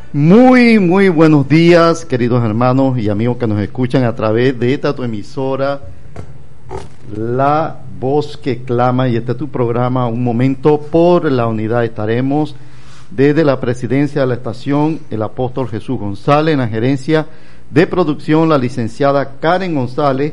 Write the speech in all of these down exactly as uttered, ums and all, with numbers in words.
Muy, muy buenos días, queridos hermanos y amigos que nos escuchan a través de esta tu emisora, La Voz que Clama, y este es tu programa, Un Momento por la Unidad. Estaremos desde la presidencia de la estación, el apóstol Jesús González, en la gerencia de producción, la licenciada Karen González,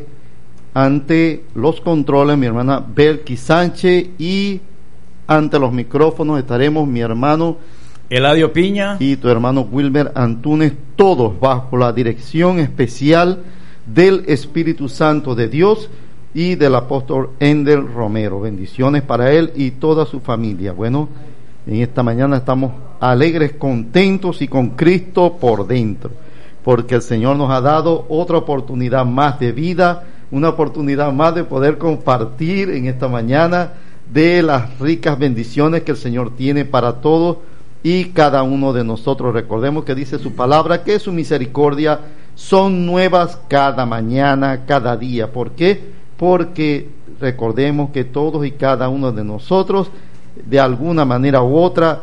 ante los controles, mi hermana Belki Sánchez, y ante los micrófonos estaremos mi hermano Eladio Piña y tu hermano Wilmer Antunes, todos bajo la dirección especial del Espíritu Santo de Dios y del apóstol Ender Romero. Bendiciones para él y toda su familia. Bueno, en esta mañana estamos alegres, contentos y con Cristo por dentro, porque el Señor nos ha dado otra oportunidad más de vida, una oportunidad más de poder compartir en esta mañana de las ricas bendiciones que el Señor tiene para todos y cada uno de nosotros. Recordemos que dice su palabra que su misericordia son nuevas cada mañana, cada día. ¿Por qué? Porque recordemos que todos y cada uno de nosotros, de alguna manera u otra,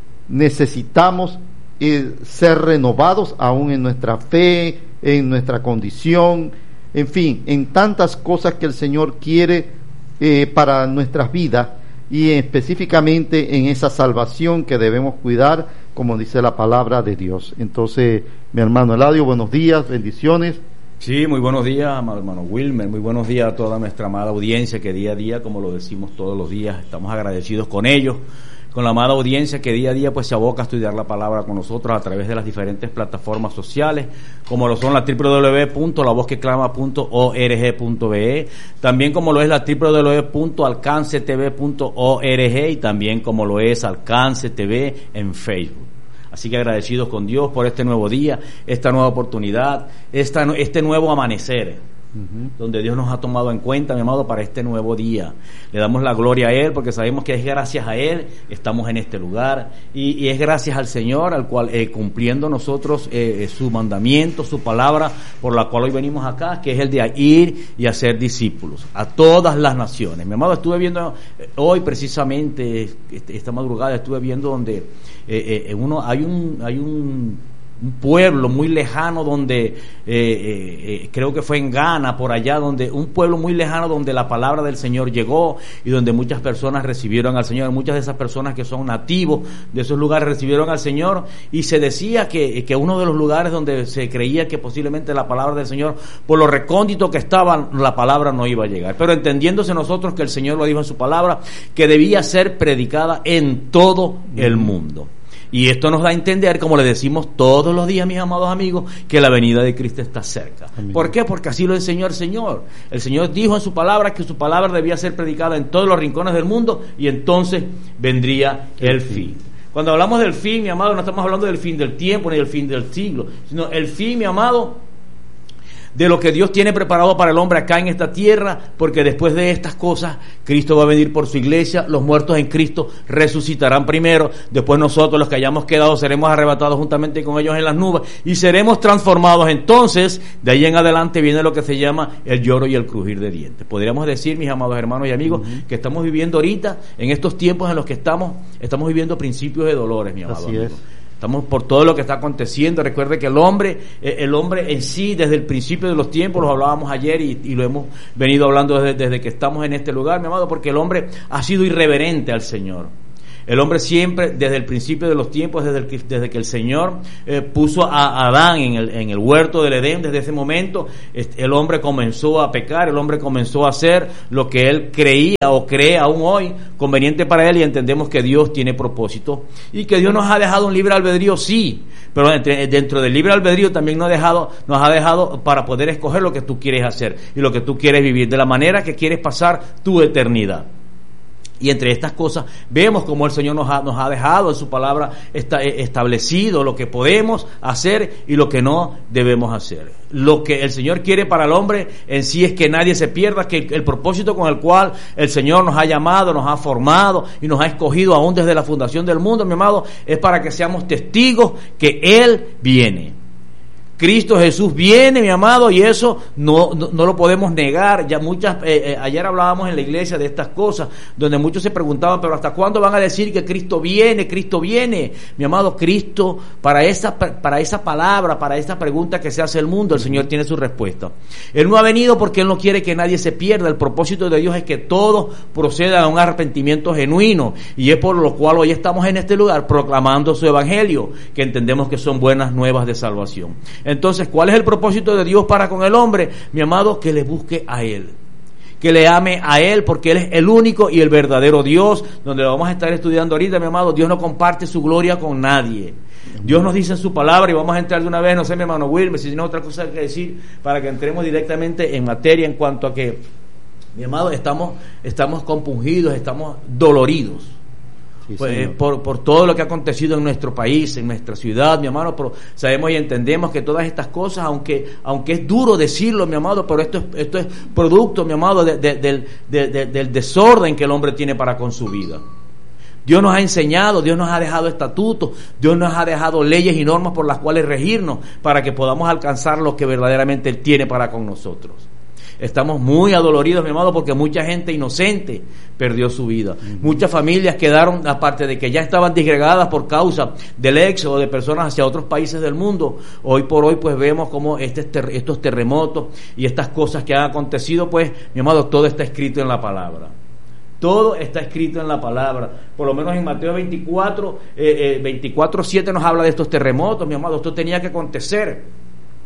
necesitamos eh, ser renovados aún en nuestra fe, en nuestra condición, en fin, en tantas cosas que el Señor quiere eh, para nuestras vidas, y específicamente en esa salvación que debemos cuidar, como dice la palabra de Dios. Entonces, mi hermano Eladio, buenos días, bendiciones. Sí, muy buenos días, hermano Wilmer, muy buenos días a toda nuestra amada audiencia que día a día, como lo decimos todos los días, estamos agradecidos con ellos, con la amada audiencia que día a día pues se aboca a estudiar la palabra con nosotros a través de las diferentes plataformas sociales, como lo son la doble u doble u doble u punto la voz que clama punto org punto be, también como lo es la doble u doble u doble u punto alcance t v punto org y también como lo es Alcance T V en Facebook. Así que agradecidos con Dios por este nuevo día, esta nueva oportunidad, esta, este nuevo amanecer, Uh-huh. donde Dios nos ha tomado en cuenta, mi amado, para este nuevo día. Le damos la gloria a Él, porque sabemos que es gracias a Él estamos en este lugar, y, y es gracias al Señor, al cual eh, cumpliendo nosotros eh, su mandamiento, su palabra, por la cual hoy venimos acá, que es el de ir y hacer discípulos a todas las naciones. Mi amado, estuve viendo eh, hoy precisamente, este, esta madrugada estuve viendo donde eh, eh, uno hay un hay un un pueblo muy lejano donde eh, eh, creo que fue en Ghana, por allá, donde un pueblo muy lejano donde la palabra del Señor llegó y donde muchas personas recibieron al Señor. Muchas de esas personas que son nativos de esos lugares recibieron al Señor, y se decía que, que uno de los lugares donde se creía que posiblemente la palabra del Señor, por lo recóndito que estaban, la palabra no iba a llegar, pero entendiéndose nosotros que el Señor lo dijo en su palabra, que debía ser predicada en todo el mundo. Y esto nos da a entender, como le decimos todos los días, mis amados amigos, que la venida de Cristo está cerca. Amén. ¿Por qué? Porque así lo enseñó el Señor. El Señor dijo en su palabra que su palabra debía ser predicada en todos los rincones del mundo, y entonces vendría el fin. Cuando hablamos del fin, mi amado, no estamos hablando del fin del tiempo ni del fin del siglo, sino el fin, mi amado, de lo que Dios tiene preparado para el hombre acá en esta tierra, porque después de estas cosas Cristo va a venir por su iglesia, los muertos en Cristo resucitarán primero, después nosotros los que hayamos quedado seremos arrebatados juntamente con ellos en las nubes y seremos transformados. Entonces de ahí en adelante viene lo que se llama el lloro y el crujir de dientes. Podríamos decir, mis amados hermanos y amigos, uh-huh. que estamos viviendo ahorita, en estos tiempos en los que estamos, estamos viviendo principios de dolores, mi amado Así amigo. Es. Estamos por todo lo que está aconteciendo. Recuerde que el hombre, el hombre en sí, desde el principio de los tiempos, lo hablábamos ayer y, y lo hemos venido hablando desde, desde que estamos en este lugar, mi amado, porque el hombre ha sido irreverente al Señor. El hombre siempre, desde el principio de los tiempos, desde, el, desde que el Señor eh, puso a Adán en el, en el huerto del Edén, desde ese momento este, el hombre comenzó a pecar, el hombre comenzó a hacer lo que él creía o cree aún hoy conveniente para él, y entendemos que Dios tiene propósito y que Dios nos ha dejado un libre albedrío, sí, pero dentro del libre albedrío también nos ha dejado, nos ha dejado para poder escoger lo que tú quieres hacer y lo que tú quieres vivir, de la manera que quieres pasar tu eternidad. Y entre estas cosas vemos cómo el Señor nos ha, nos ha dejado en su palabra está, establecido lo que podemos hacer y lo que no debemos hacer. Lo que el Señor quiere para el hombre en sí es que nadie se pierda, que el, el propósito con el cual el Señor nos ha llamado, nos ha formado y nos ha escogido aún desde la fundación del mundo, mi amado, es para que seamos testigos que Él viene. Cristo Jesús viene, mi amado, y eso no, no, no lo podemos negar. Ya muchas, eh, eh, ayer hablábamos en la iglesia de estas cosas, donde muchos se preguntaban, pero ¿hasta cuándo van a decir que Cristo viene, Cristo viene? Mi amado, Cristo, para esa, para esa palabra, para esa pregunta que se hace el mundo, el Señor tiene su respuesta. Él no ha venido porque Él no quiere que nadie se pierda. El propósito de Dios es que todos procedan a un arrepentimiento genuino, y es por lo cual hoy estamos en este lugar proclamando su evangelio, que entendemos que son buenas nuevas de salvación. Entonces, ¿cuál es el propósito de Dios para con el hombre? Mi amado, que le busque a Él, que le ame a Él, porque Él es el único y el verdadero Dios, donde lo vamos a estar estudiando ahorita, mi amado. Dios no comparte su gloria con nadie. Dios nos dice en su palabra, y vamos a entrar de una vez, no sé, mi hermano Wilmer, si tiene otra cosa que decir, para que entremos directamente en materia en cuanto a que, mi amado, estamos, estamos compungidos, estamos doloridos. Sí, pues, por, por todo lo que ha acontecido en nuestro país, en nuestra ciudad, mi amado, pero sabemos y entendemos que todas estas cosas, aunque aunque es duro decirlo, mi amado, pero esto es, esto es producto, mi amado, de, de, de, de, de, del desorden que el hombre tiene para con su vida. Dios nos ha enseñado, Dios nos ha dejado estatutos, Dios nos ha dejado leyes y normas por las cuales regirnos, para que podamos alcanzar lo que verdaderamente Él tiene para con nosotros. Estamos muy adoloridos, mi amado, porque mucha gente inocente perdió su vida. Uh-huh. Muchas familias quedaron, aparte de que ya estaban disgregadas por causa del éxodo de personas hacia otros países del mundo. Hoy por hoy, pues vemos como este, estos terremotos y estas cosas que han acontecido, pues, mi amado, todo está escrito en la palabra. Todo está escrito en la palabra. Por lo menos en Mateo veinticuatro, eh, eh, veinticuatro siete nos habla de estos terremotos, mi amado. Esto tenía que acontecer.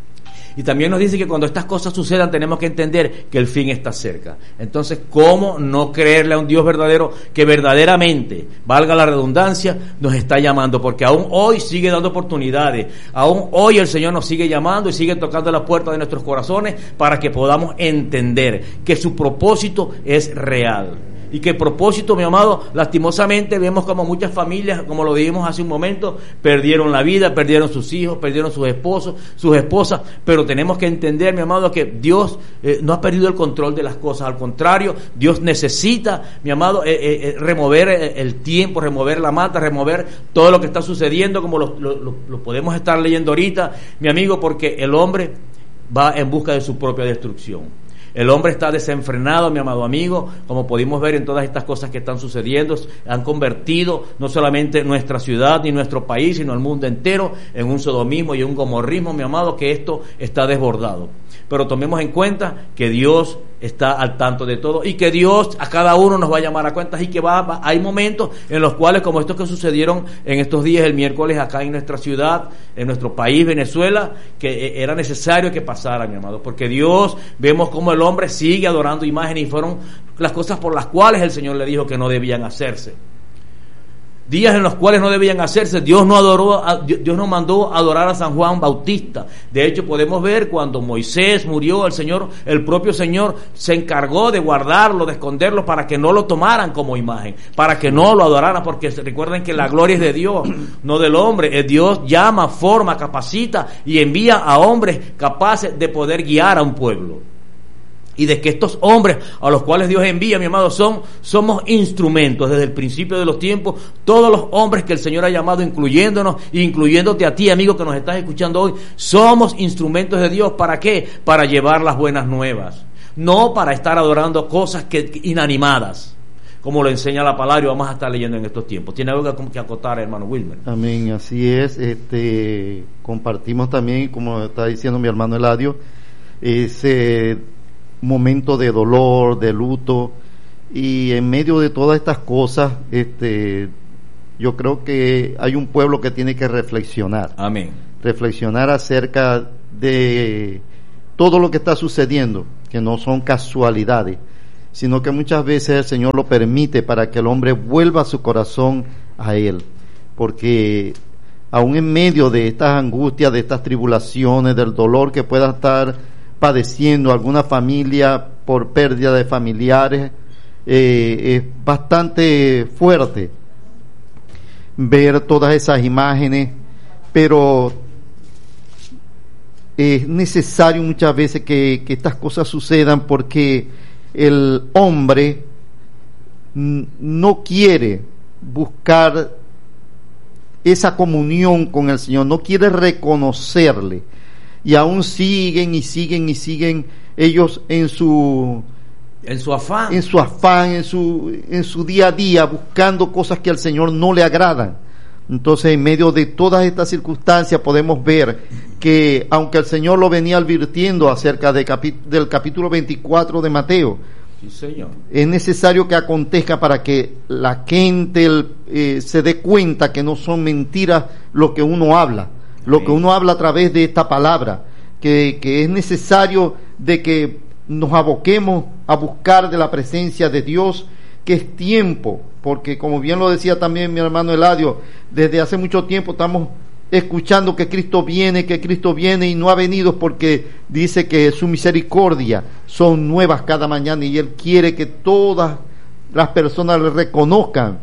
Y también nos dice que cuando estas cosas sucedan tenemos que entender que el fin está cerca. Entonces, ¿cómo no creerle a un Dios verdadero que verdaderamente, valga la redundancia, nos está llamando? Porque aún hoy sigue dando oportunidades. Aún hoy el Señor nos sigue llamando y sigue tocando la puerta de nuestros corazones para que podamos entender que su propósito es real. Y que el propósito, mi amado, lastimosamente vemos como muchas familias, como lo dijimos hace un momento, perdieron la vida, perdieron sus hijos, perdieron sus esposos, sus esposas, pero tenemos que entender, mi amado, que Dios eh, no ha perdido el control de las cosas. Al contrario, Dios necesita, mi amado, eh, eh, remover el tiempo, remover la mata, remover todo lo que está sucediendo, como lo, lo, lo, lo podemos estar leyendo ahorita, mi amigo, porque el hombre va en busca de su propia destrucción. El hombre está desenfrenado, mi amado amigo, como pudimos ver en todas estas cosas que están sucediendo. Han convertido no solamente nuestra ciudad ni nuestro país, sino el mundo entero en un sodomismo y un gomorrismo, mi amado, que esto está desbordado. Pero tomemos en cuenta que Dios está al tanto de todo y que Dios a cada uno nos va a llamar a cuentas, y que va, va hay momentos en los cuales, como estos que sucedieron en estos días, el miércoles, acá en nuestra ciudad, en nuestro país, Venezuela, que era necesario que pasara, mi amado, porque Dios, vemos como el hombre sigue adorando imágenes, y fueron las cosas por las cuales el Señor le dijo que no debían hacerse. Días en los cuales no debían hacerse. Dios no adoró, Dios no mandó adorar a San Juan Bautista. De hecho, podemos ver cuando Moisés murió, el Señor, el propio Señor se encargó de guardarlo, de esconderlo, para que no lo tomaran como imagen, para que no lo adoraran, porque recuerden que la gloria es de Dios, no del hombre. Dios llama, forma, capacita y envía a hombres capaces de poder guiar a un pueblo. Y de que estos hombres a los cuales Dios envía, mi amado, son, somos instrumentos desde el principio de los tiempos. Todos los hombres que el Señor ha llamado, incluyéndonos, incluyéndote a ti, amigo, que nos estás escuchando hoy, somos instrumentos de Dios. ¿Para qué? Para llevar las buenas nuevas, no para estar adorando cosas que, inanimadas, como lo enseña la palabra, y vamos a estar leyendo en estos tiempos. ¿Tiene algo que acotar, hermano Wilmer? Amén, así es. Este, compartimos también, como está diciendo mi hermano Eladio, ese momento de dolor, de luto, y en medio de todas estas cosas, este, yo creo que hay un pueblo que tiene que reflexionar. Amén. Reflexionar acerca de todo lo que está sucediendo, que no son casualidades, sino que muchas veces el Señor lo permite para que el hombre vuelva su corazón a Él, porque aún en medio de estas angustias, de estas tribulaciones, del dolor que pueda estar padeciendo alguna familia por pérdida de familiares, eh, es bastante fuerte ver todas esas imágenes, pero es necesario muchas veces que, que estas cosas sucedan, porque el hombre no quiere buscar esa comunión con el Señor, no quiere reconocerle. y aún siguen y siguen y siguen ellos en su en su afán, en su afán, en su en su día a día, buscando cosas que al Señor no le agradan. Entonces, en medio de todas estas circunstancias podemos ver que, aunque el Señor lo venía advirtiendo acerca de capi- del capítulo veinticuatro de Mateo, sí, señor, es necesario que acontezca para que la gente el, eh, se dé cuenta que no son mentiras lo que uno habla, lo que uno habla a través de esta palabra, que, que es necesario de que nos aboquemos a buscar de la presencia de Dios, que es tiempo, porque como bien lo decía también mi hermano Eladio, desde hace mucho tiempo estamos escuchando que Cristo viene, que Cristo viene y no ha venido, porque dice que su misericordia son nuevas cada mañana y Él quiere que todas las personas le reconozcan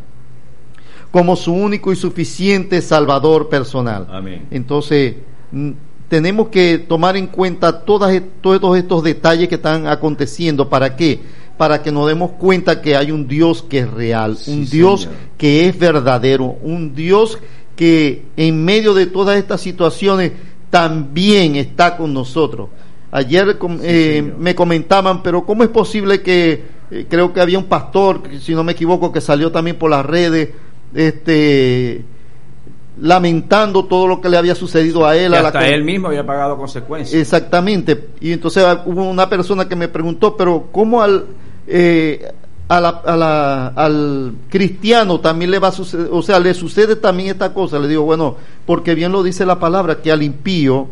como su único y suficiente Salvador personal. Amén. Entonces, m- tenemos que tomar en cuenta todas, todos estos detalles que están aconteciendo. ¿Para qué? Para que nos demos cuenta que hay un Dios que es real, Sí, un Dios señor. que es verdadero, un Dios que en medio de todas estas situaciones también está con nosotros. Ayer com- Sí, eh, me comentaban, pero ¿cómo es posible que, eh, creo que había un pastor, si no me equivoco, que salió también por las redes, este lamentando todo lo que le había sucedido a él, que a la hasta con- él mismo había pagado consecuencias. Exactamente. Y entonces hubo una persona que me preguntó, pero ¿cómo al eh, a la, a la, al cristiano también le va a suceder, o sea, le sucede también esta cosa? Le digo, bueno, porque bien lo dice la palabra, que al impío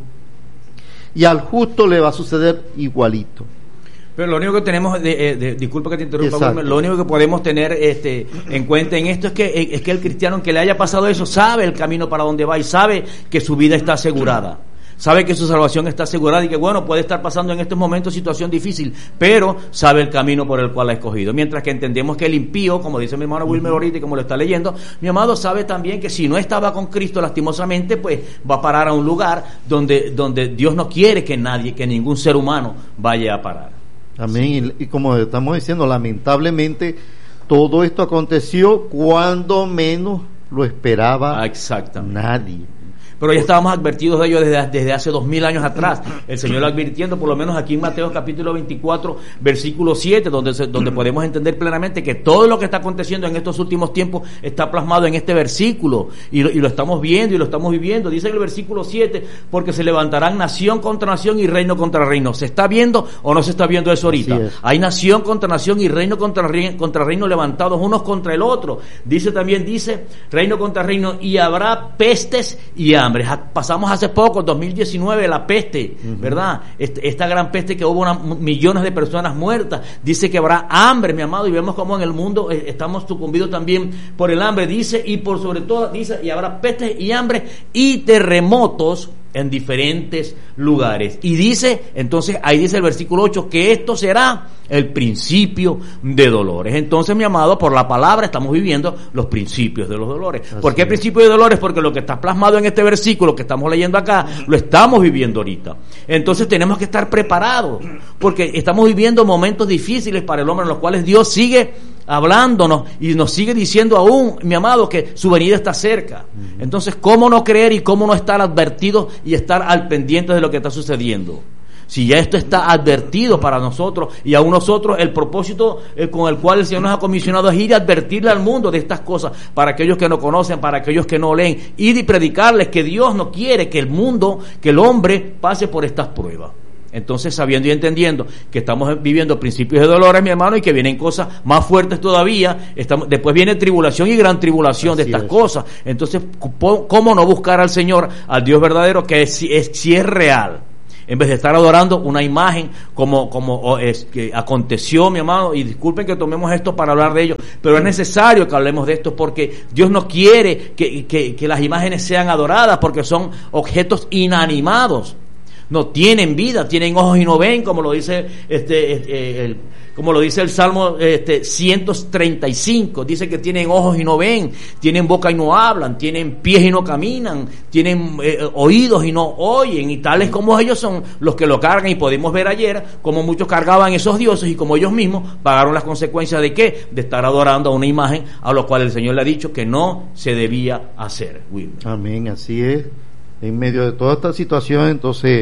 y al justo le va a suceder igualito. Pero lo único que tenemos, de, de, de, disculpa que te interrumpa, Exacto. Wilmer, lo único que podemos tener este, en cuenta en esto es que, es que el cristiano que le haya pasado eso sabe el camino para donde va y sabe que su vida está asegurada. Sabe que su salvación está asegurada y que, bueno, puede estar pasando en estos momentos situación difícil, pero sabe el camino por el cual ha escogido. Mientras que entendemos que el impío, como dice mi hermano Wilmer ahorita y como lo está leyendo, mi amado sabe también que si no estaba con Cristo, lastimosamente, pues va a parar a un lugar donde, donde Dios no quiere que nadie, que ningún ser humano vaya a parar. Amén. Y, y como estamos diciendo, lamentablemente todo esto aconteció cuando menos lo esperaba Ah, exactamente. nadie. Pero ya estábamos advertidos de ello desde, desde hace dos mil años atrás. El Señor lo advirtiendo, por lo menos aquí en Mateo capítulo veinticuatro, versículo siete, donde, se, donde podemos entender plenamente que todo lo que está aconteciendo en estos últimos tiempos está plasmado en este versículo. Y lo, y lo estamos viendo y lo estamos viviendo. Dice en el versículo siete, porque se levantarán nación contra nación y reino contra reino. ¿Se está viendo o no se está viendo eso ahorita? Hay nación contra nación y reino contra reino, contra reino levantados unos contra el otro. Dice también, dice, reino contra reino, y habrá pestes y hambre. Pasamos hace poco, dos mil diecinueve, la peste, uh-huh. ¿verdad? Este, esta gran peste que hubo una, millones de personas muertas. Dice que habrá hambre, mi amado, y vemos cómo en el mundo eh, estamos sucumbidos también por el hambre. Dice, y por sobre todo, dice, y habrá pestes y hambre y terremotos en diferentes lugares. Y dice, entonces, ahí dice el versículo ocho, que esto será el principio de dolores. Entonces, mi amado, por la palabra estamos viviendo los principios de los dolores. Así ¿Por qué es. principio de dolores? Porque lo que está plasmado en este versículo que estamos leyendo acá, lo estamos viviendo ahorita. Entonces tenemos que estar preparados, porque estamos viviendo momentos difíciles para el hombre, en los cuales Dios sigue hablándonos y nos sigue diciendo aún, mi amado, que su venida está cerca. Entonces, ¿cómo no creer y cómo no estar advertidos y estar al pendiente de lo que está sucediendo? Si ya esto está advertido para nosotros, y aún nosotros el propósito eh, con el cual el Señor nos ha comisionado es ir y advertirle al mundo de estas cosas, para aquellos que no conocen, para aquellos que no leen, ir y predicarles que Dios no quiere que el mundo, que el hombre pase por estas pruebas. Entonces, sabiendo y entendiendo que estamos viviendo principios de dolores, mi hermano, y que vienen cosas más fuertes todavía, estamos, después viene tribulación y gran tribulación Así de estas es. cosas. Entonces, ¿cómo no buscar al Señor, al Dios verdadero, que es, es, si es real? En vez de estar adorando una imagen como, como es, que aconteció, mi amado, y disculpen que tomemos esto para hablar de ello, pero es necesario que hablemos de esto, porque Dios no quiere que, que, que las imágenes sean adoradas, porque son objetos inanimados. No tienen vida, tienen ojos y no ven, como lo dice este, este el, como lo dice el Salmo este, ciento treinta y cinco, dice que tienen ojos y no ven, tienen boca y no hablan, tienen pies y no caminan, tienen eh, oídos y no oyen, y tales como ellos son los que lo cargan. Y pudimos ver ayer como muchos cargaban esos dioses y como ellos mismos pagaron las consecuencias de ¿qué? De estar adorando a una imagen a lo cual el Señor le ha dicho que no se debía hacer. Wilmer. Amén, así es. En medio de toda esta situación, entonces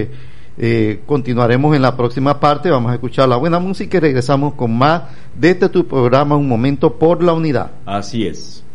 Eh, continuaremos en la próxima parte, vamos a escuchar la buena música y regresamos con más de este tu programa, Un Momento por la Unidad. Así es.